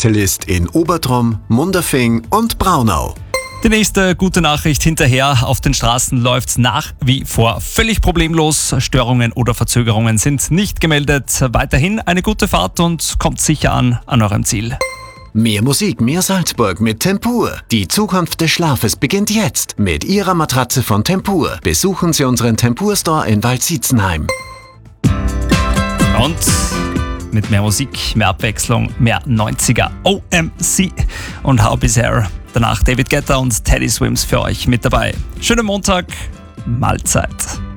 Verkehrsspezialist in Obertrom, Munderfing und Braunau. Die nächste gute Nachricht hinterher. Auf den Straßen läuft's nach wie vor völlig problemlos. Störungen oder Verzögerungen sind nicht gemeldet. Weiterhin eine gute Fahrt und kommt sicher an eurem Ziel. Mehr Musik, mehr Salzburg mit Tempur. Die Zukunft des Schlafes beginnt jetzt mit Ihrer Matratze von Tempur. Besuchen Sie unseren Tempur-Store in Waldsiezenheim. Und mit mehr Musik, mehr Abwechslung, mehr 90er OMC und How Bizarre. Danach David Guetta und Teddy Swims für euch mit dabei. Schönen Montag, Mahlzeit.